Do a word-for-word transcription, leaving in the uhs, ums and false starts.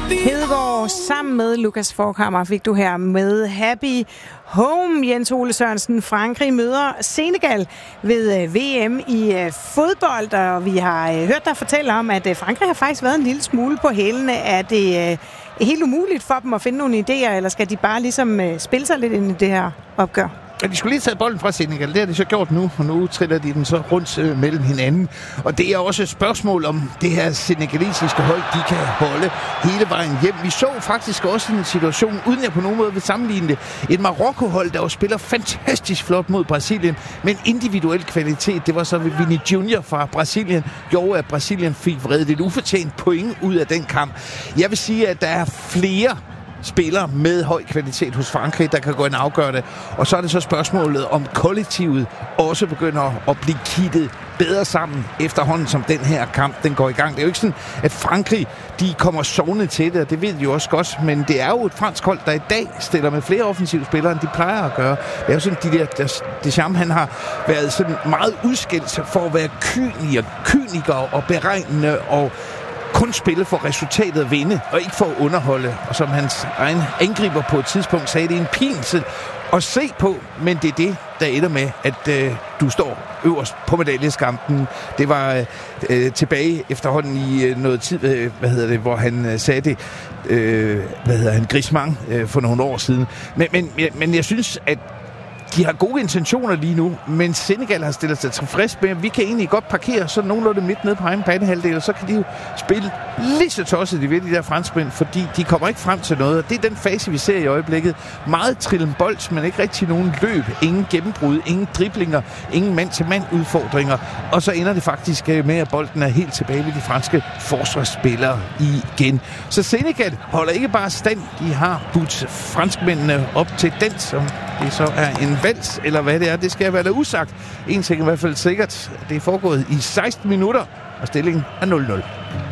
Hedegaard sammen med Lukas Forchhammer fik du her med Happy Home. Jens Ole Sørensen, Frankrig møder Senegal ved V M i fodbold, og vi har hørt dig fortælle om, at Frankrig har faktisk været en lille smule på hælene. Er det helt umuligt for dem at finde nogle idéer, eller skal de bare ligesom spille sig lidt ind i det her opgør? Ja, de skulle lige tage bolden fra Senegal. Det har de så gjort nu, og nu triller de den så rundt øh, mellem hinanden. Og det er også et spørgsmål om det her senegalesiske hold, de kan holde hele vejen hjem. Vi så faktisk også en situation, uden jeg på nogen måde vil sammenligne det, et Marokko-hold, der jo spiller fantastisk flot mod Brasilien, men individuel kvalitet. Det var så Vini Junior fra Brasilien, gjorde at Brasilien fik vredet et ufortjent point ud af den kamp. Jeg vil sige, at der er flere spiller med høj kvalitet hos Frankrig, der kan gå ind og afgøre det. Og så er det så spørgsmålet, om kollektivet også begynder at blive kittet bedre sammen efterhånden, som den her kamp den går i gang. Det er jo ikke sådan, at Frankrig de kommer sovende til det, og det ved de jo også godt, men det er jo et fransk hold, der i dag stiller med flere offensive spillere, end de plejer at gøre. Det er jo sådan, de der, der Deschamps, han har været sådan meget udskilt for at være kyniker, kyniker og beregnende og kun spille for resultatet at vinde, og ikke for at underholde. Og som hans egen angriber på et tidspunkt sagde, det er en pinse at se på, men det er det, der ender med, at øh, du står øverst på medaljeskampen. Det var øh, tilbage efterhånden i øh, noget tid, øh, hvad hedder det, hvor han øh, sagde det, øh, hvad hedder han, Griezmann øh, for nogle år siden. Men, men, men jeg synes, at de har gode intentioner lige nu, men Senegal har stillet sig tilfreds med, at vi kan egentlig godt parkere så nogenlunde midt nede på egen banehalvdel, og så kan de jo spille lige så tosset de ved, de der franskmænd, fordi de kommer ikke frem til noget, og det er den fase, vi ser i øjeblikket. Meget trillen bold, men ikke rigtig nogen løb, ingen gennembrud, ingen driblinger, ingen mand-til-mand udfordringer, og så ender det faktisk med, at bolden er helt tilbage ved de franske forsvarsspillere igen. Så Senegal holder ikke bare stand, de har budt franskmændene op til den, som det så er en vals, eller hvad det er, det skal være da usagt. En ting er i hvert fald sikkert, det er foregået i seksten minutter, og stillingen er nul nul.